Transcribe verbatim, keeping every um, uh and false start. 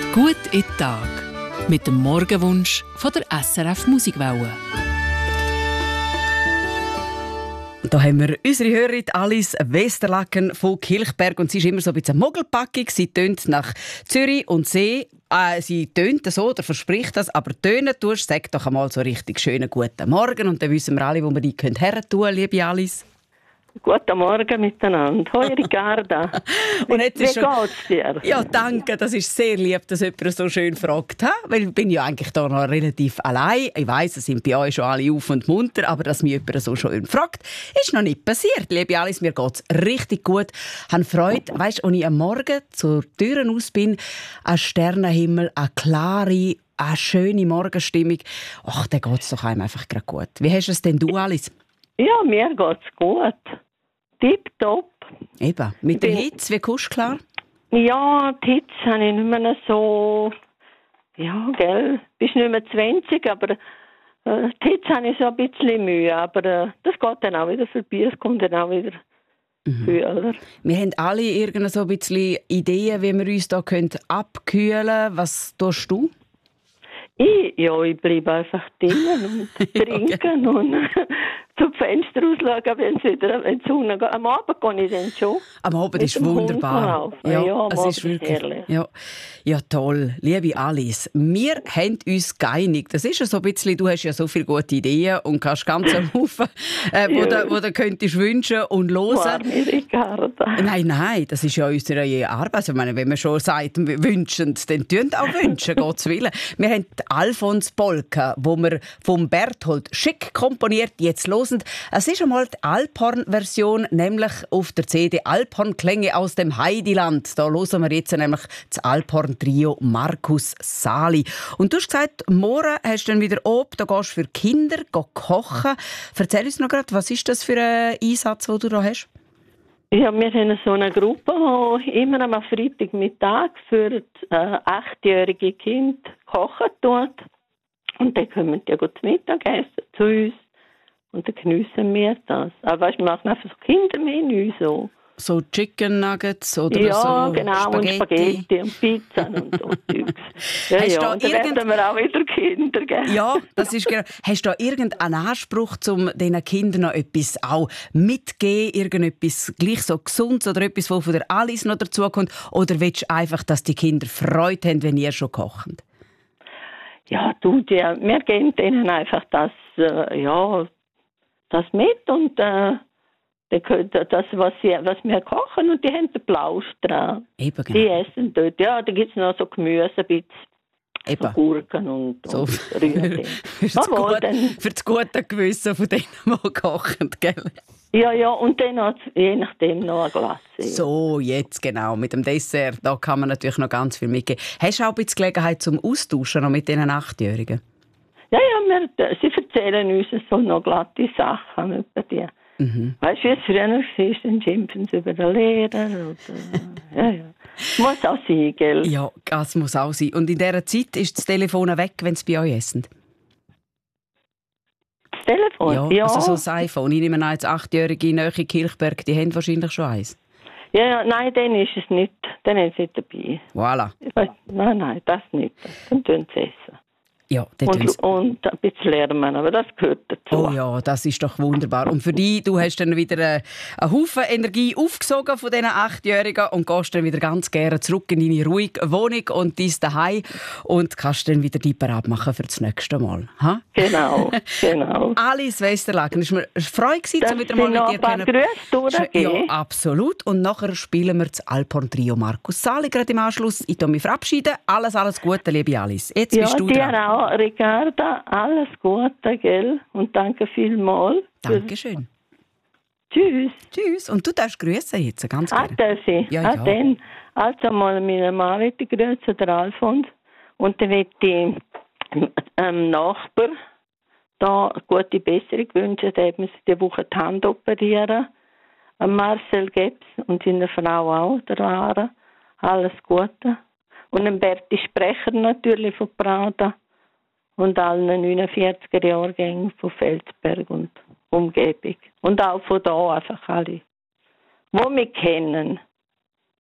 Gut in den Tag mit dem Morgenwunsch von der S R F Musikwelle. Da haben wir unsere Hörerin Alice Westerlaken von Kilchberg und sie ist immer so ein bisschen Mogelpackung. Sie tönt nach Zürich und See. Äh, sie tönt so oder verspricht das, aber tönen tust, sag doch einmal so richtig schönen guten Morgen und dann wissen wir alle, wo wir die her tun können, liebe Alice. Guten Morgen miteinander. Hoi Ricarda. Und jetzt Wie ist schon... geht's dir? Ja, danke. Das ist sehr lieb, dass jemand so schön fragt. Ha? Weil ich bin ja eigentlich da noch relativ allein. Ich weiss, es sind bei euch schon alle auf und munter, aber dass mich jemand so schön fragt, ist noch nicht passiert. Liebe Alice, mir geht's richtig gut. Ich habe Freude, weißt, als ich am Morgen zur Tür raus bin, ein Sternenhimmel, eine klare, eine schöne Morgenstimmung. Ach, dann geht's doch einem einfach gerade gut. Wie hast es denn du, Alice? Ja, mir geht's gut. Tipptopp. Eben. Mit der Hitze, wie kommst du klar? Ja, die Hitze habe ich nicht mehr so... Ja, gell, bist nicht mehr zwanzig, aber äh, die Hitze habe ich so ein bisschen Mühe. Aber äh, das geht dann auch wieder vorbei, es kommt dann auch wieder mhm. kühler. Wir haben alle irgend so ein bisschen Ideen, wie wir uns hier abkühlen können. Was tust du? Ich, ja, ich bleibe einfach drinnen und trinken okay. und zum Fenster rausschauen, wenn es wieder wenn die Sonne geht. Am Abend gehe ich dann schon. Am Abend ist wunderbar. Ja, ja, am es Abend ist wirklich. herrlich. Ja. ja, toll. Liebe Alice, wir haben uns geeinigt. Das ist ja so ein bisschen, du hast ja so viele gute Ideen und kannst ganz einen Haufen, äh, wo, ja. du, wo du könntest wünschen und hören. Nein, nein, das ist ja unsere Arbeit. Also, ich meine, wenn man schon sagt, wünschen, dann tun auch wünschen, Gottes Willen. Wir haben Alfons Polka, wo wir vom Berthold Schick komponiert, jetzt hören. Es ist einmal die Alphorn-Version, nämlich auf der C D Alphorn-Klänge aus dem Heidiland. Da hören wir jetzt nämlich das Alphorn-Trio Markus Sali. Und du hast gesagt, morgen hast du dann wieder Ob, da gehst du für Kinder kochen. Erzähl uns noch gerade, was ist das für ein Einsatz, den du da hast? Ja, wir haben so eine Gruppe, die immer am Freitagmittag für äh, achtjährige Kinder kochen tut. Und dann kommen die gut zum Mittagessen zu uns. Und dann geniessen wir das. Aber weißt, wir machen einfach so Kindermenü. So. So Chicken Nuggets oder ja, so Ja, genau. Spaghetti. Und Spaghetti und Pizza und so Zeugs. Ja, ja. Und dann irgend... werden wir auch wieder Kinder, gell? Ja, das ist genau. Hast du da irgendeinen Anspruch, um diesen Kindern noch etwas auch mitzugeben? Irgendetwas gleich so Gesundes oder etwas, was von der Alice noch dazukommt? Oder willst du einfach, dass die Kinder Freude haben, wenn ihr schon kocht? Ja, du, die, wir geben denen einfach das, äh, ja... das mit und äh, das, was, sie, was wir kochen und die haben den Plausch dran. Eben, genau. Die essen dort. Ja, da gibt es noch so Gemüse, ein bisschen Eben. So Gurken und, so und Rührchen. für, das gut, für das gute Gewissen von denen, die kochen, gell? Ja, ja, und dann noch, je nachdem noch eine Glasse. So, jetzt genau, mit dem Dessert, da kann man natürlich noch ganz viel mitgeben. Hast du auch ein bisschen Gelegenheit zum Austauschen noch mit diesen Achtjährigen? Ja, ja, wir, sie erzählen uns so noch glatte Sachen über die. Mhm. Weißt du, wie es früher war, dann schimpfen sie über den Lehrer. Oder, ja, ja. Muss auch sein, gell? Ja, das muss auch sein. Und in dieser Zeit ist das Telefon weg, wenn sie bei euch essen? Das Telefon? Ja, ja. Also so das iPhone. Ich nehme an, jetzt Achtjährige in Nähe Kilchberg, die haben wahrscheinlich schon eins. Ja, ja, nein, dann ist es nicht. Dann ist es nicht dabei. Voilà. Weiß, nein, nein, das nicht. Dann tun sie essen. Ja, und, und ein bisschen lernen, aber das gehört dazu. Oh ja, das ist doch wunderbar. Und für dich, du hast dann wieder einen, einen Haufen Energie aufgesogen von diesen Achtjährigen und gehst dann wieder ganz gerne zurück in deine ruhige Wohnung und dein Daheim und kannst dann wieder die parat machen für das nächste Mal. Ha? Genau, genau. Alice Westerlaken, es war mir eine Freude, um wieder mal mit dir ein paar Grüße Ja, absolut. Und nachher spielen wir das Alphorn-Trio Markus Sali gerade im Anschluss. Ich mich verabschieden. Alles, alles Gute, liebe Alice. Jetzt ja, bist du dran. Auch. Ricarda, alles Gute, gell? Und danke vielmals. Dankeschön. Tschüss. Tschüss. Und du darfst grüßen jetzt, ganz gerne. Ah, darf ich? Ja, ah, ja. Dann, also mal meinen Mann möchte ich grüßen, der Alfons. Und dann möchte ich ähm, Nachbar da gute Besserung wünschen. Da hat man sich diese Woche die Hand operieren. Marcel Gebs und seine Frau auch, der Lara. Alles Gute. Und ein Berti Sprecher natürlich von Prada. Und allen neunundvierziger-Jahrgängen von Felsberg und Umgebung. Und auch von da einfach alle, die mich kennen.